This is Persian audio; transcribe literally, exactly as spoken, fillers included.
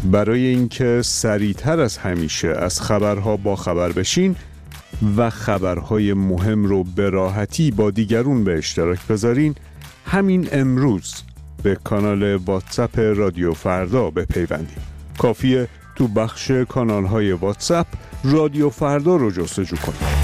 برای اینکه سریعتر از همیشه از خبرها با خبر بشین و خبرهای مهم رو به راحتی با دیگرون به اشتراک بذارین، همین امروز به کانال واتساپ رادیو فردا بپیوندید. کافیه تو بخش کانال‌های واتساپ رادیو فردا رو جستجو کنید.